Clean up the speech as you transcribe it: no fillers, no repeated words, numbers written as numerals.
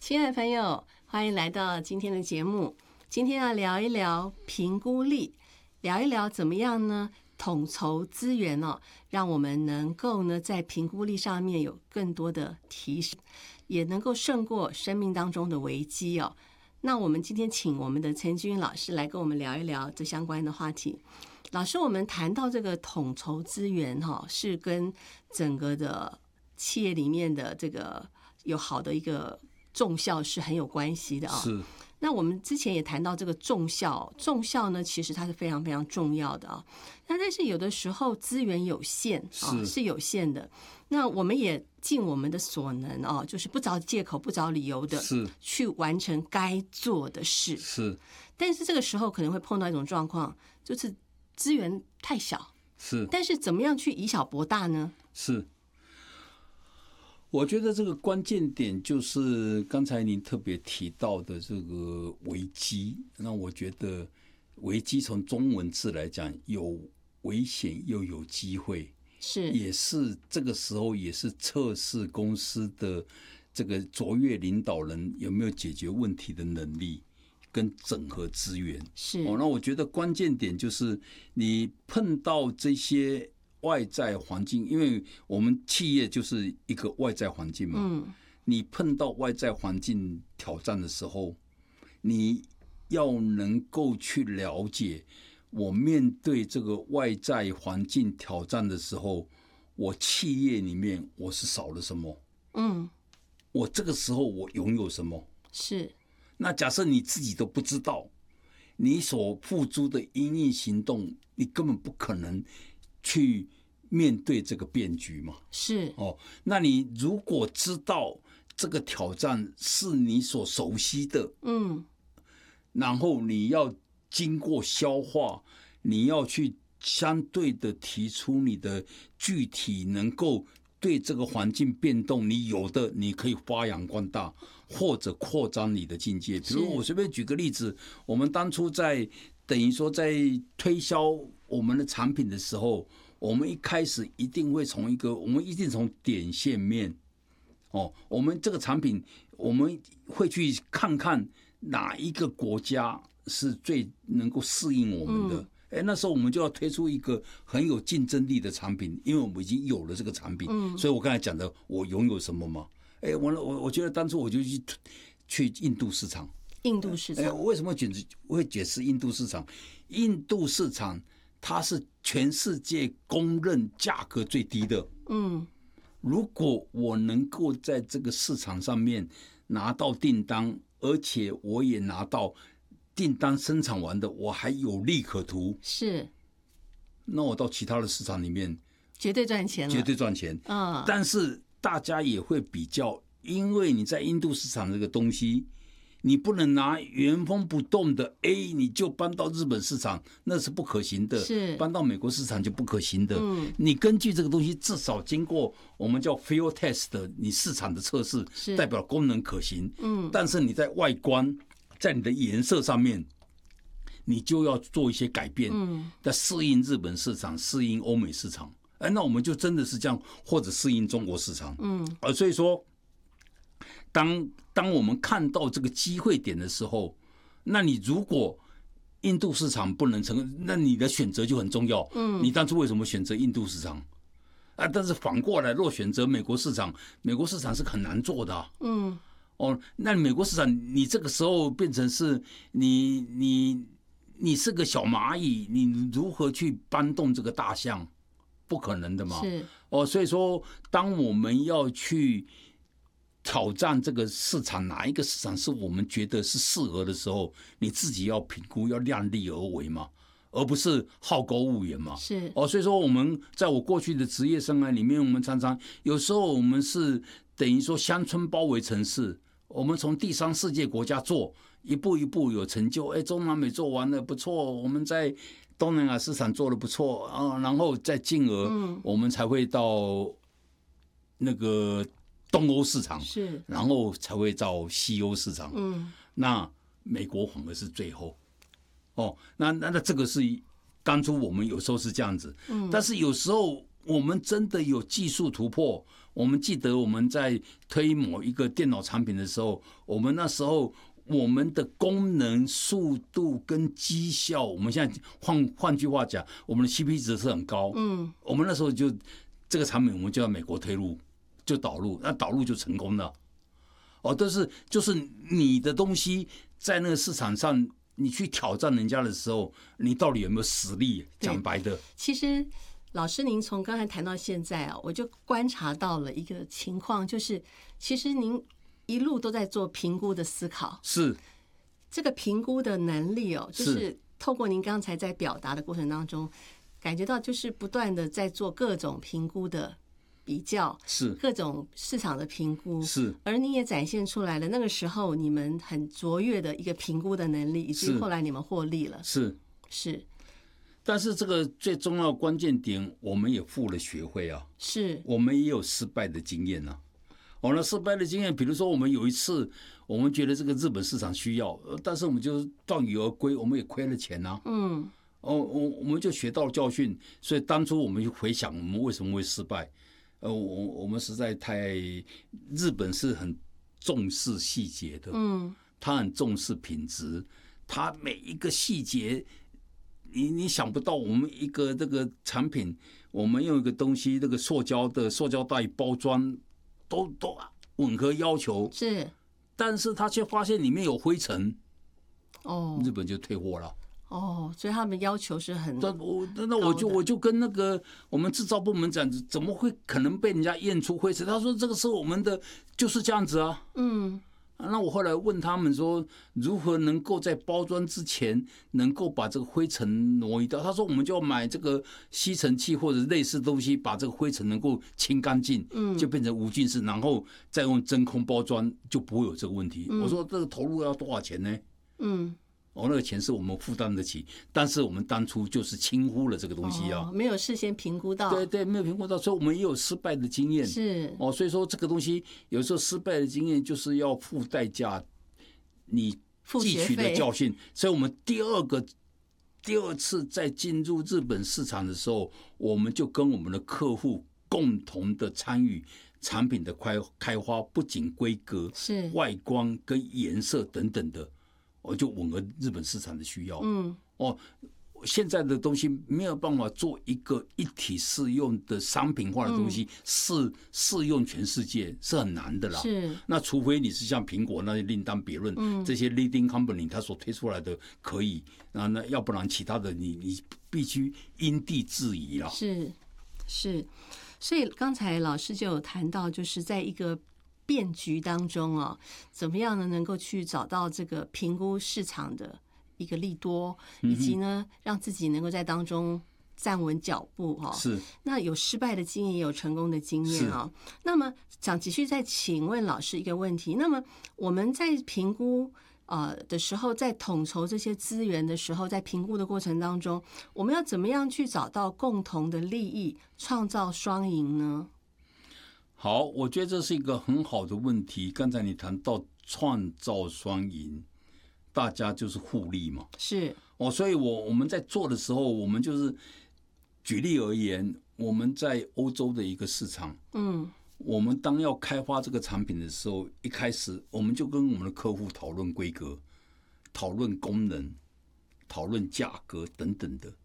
亲爱的朋友，欢迎来到今天的节目。今天要聊一聊评估力，聊一聊怎么样呢？统筹资源哦，让我们能够呢在评估力上面有更多的提升，也能够胜过生命当中的危机哦。那我们今天请我们的陈君老师来跟我们聊一聊这相关的话题。老师，我们谈到这个统筹资源是跟整个的企业里面的这个有好的一个重效是很有关系的是。 那我们之前也谈到这个重效呢，其实它是非常非常重要的但是有的时候资源有限是有限的。那我们也尽我们的所能就是不找借口、不找理由的去完成该做的事。 是。 但是这个时候可能会碰到一种状况，就是资源太小。 是。 但是怎么样去以小博大呢？ 是。我觉得这个关键点就是刚才您特别提到的这个危机。那我觉得危机从中文字来讲，有危险又有机会，也是这个时候也是测试公司的这个卓越领导人有没有解决问题的能力跟整合资源。那我觉得关键点就是你碰到这些外在环境，因为我们企业就是一个外在环境嘛。你碰到外在环境挑战的时候，你要能够去了解，我面对这个外在环境挑战的时候，我企业里面我是少了什么？我这个时候我拥有什么？那假设你自己都不知道，你所付诸的因应行动，你根本不可能去面对这个变局嘛。那你如果知道这个挑战是你所熟悉的，然后你要经过消化，你要去相对的提出你的具体能够对这个环境变动，你有的你可以发扬光大，或者扩张你的境界。比如我随便举个例子，我们当初在等于说在推销我们的产品的时候，我们一开始一定会我们一定从点线面我们这个产品我们会去看看哪一个国家是最能够适应我们的。那时候我们就要推出一个很有竞争力的产品，因为我们已经有了这个产品。所以我刚才讲的我拥有什么嘛？我觉得当初我就去印度市场。为什么会解释印度市场？印度市场它是全世界公认价格最低的。如果我能够在这个市场上面拿到订单，而且我也拿到订单生产完的，我还有利可图，那我到其他的市场里面绝对赚钱了， 绝对赚钱。但是大家也会比较，因为你在印度市场这个东西，你不能拿原封不动的 A 你就搬到日本市场，那是不可行的。搬到美国市场就不可行的。你根据这个东西至少经过我们叫 field test 的你市场的测试，代表功能可行。但是你在外观，在你的颜色上面，你就要做一些改变，在适应日本市场，适应欧美市场。那我们就真的是这样，或者适应中国市场。所以说当我们看到这个机会点的时候，那你如果印度市场不能成功，那你的选择就很重要。你当初为什么选择印度市场？但是反过来，若选择美国市场，美国市场是很难做的。那美国市场，你这个时候变成是你是个小蚂蚁，你如何去搬动这个大象？不可能的嘛。所以说，当我们要去挑战这个市场，哪一个市场是我们觉得是适合的时候，你自己要评估，要量力而为嘛，而不是好高骛远嘛。所以说我们在我过去的职业生涯里面，我们常常有时候我们是等于说乡村包围城市，我们从第三世界国家做，一步一步有成就。中南美做完了不错，我们在东南亚市场做得不错然后再进而我们才会到那个东欧市场，然后才会到西欧市场。那美国反而是最后。那这个是当初我们有时候是这样子，但是有时候我们真的有技术突破。我们记得我们在推某一个电脑产品的时候，我们那时候我们的功能、速度跟绩效，我们现在换句话讲，我们的 CP 值是很高。我们那时候就这个产品，我们就在美国推入，就导入，那导入就成功了。但是就是你的东西在那个市场上，你去挑战人家的时候，你到底有没有实力？讲白的， 其实老师您从刚才谈到现在啊，我就观察到了一个情况，就是其实您一路都在做评估的思考， 是这个评估的能力哦，就是透过您刚才在表达的过程当中，感觉到就是不断的在做各种评估的比较， 是各种市场的评估， 是， 而你也展现出来了那个时候你们很卓越的一个评估的能力，以及后来你们获利了， 是。但是这个最重要的关键点，我们也付了学费啊， 是我们也有失败的经验啊。那失败的经验，比如说我们有一次，我们觉得这个日本市场需要，但是我们就断羽而归，我们也亏了钱啊。我们就学到教训，所以当初我们就回想我们为什么会失败。我们实在日本是很重视细节的，他很重视品质，他每一个细节。你想不到，我们一个这个产品，我们用一个东西，这个塑胶袋包装，都吻合要求， 是， 但是他却发现里面有灰尘，日本就退货了。 所以他们要求是很高的。 那我就跟那个我们制造部门讲，怎么会可能被人家验出灰尘？他说这个是我们的，就是这样子啊。那我后来问他们说，如何能够在包装之前能够把这个灰尘挪移掉？他说我们就要买这个吸尘器或者类似东西，把这个灰尘能够清干净，就变成无菌室，然后再用真空包装，就不会有这个问题。我说这个投入要多少钱呢？那个钱是我们负担得起，但是我们当初就是轻忽了这个东西啊， 没有事先评估到。 对，没有评估到，所以我们也有失败的经验。 是所以说这个东西有时候失败的经验就是要付代价，你汲取的教训。所以我们第二次在进入日本市场的时候，我们就跟我们的客户共同的参与产品的开发，不仅规格、 是外观跟颜色等等的。就吻合日本市场的需要。现在的东西没有办法做一个一体适用的商品化的东西，适用全世界是很难的啦。那除非你是像苹果，那就另当别论。这些 leading company 它所推出来的可以，那要不然其他的你必须因地制宜啦。 是，所以刚才老师就有谈到，就是在一个变局当中怎么样呢？能够去找到这个评估市场的一个利多，以及呢，让自己能够在当中站稳脚步是。 那有失败的经验，也有成功的经验那么想继续再请问老师一个问题：那么我们在评估的时候，在统筹这些资源的时候，在评估的过程当中，我们要怎么样去找到共同的利益，创造双赢呢？ 好，我觉得这是一个很好的问题。刚才你谈到创造双赢，大家就是互利嘛。 是所以我们在做的时候，我们就是举例而言，我们在欧洲的一个市场，我们当要开发这个产品的时候，一开始我们就跟我们的客户讨论规格、讨论功能、讨论价格等等的。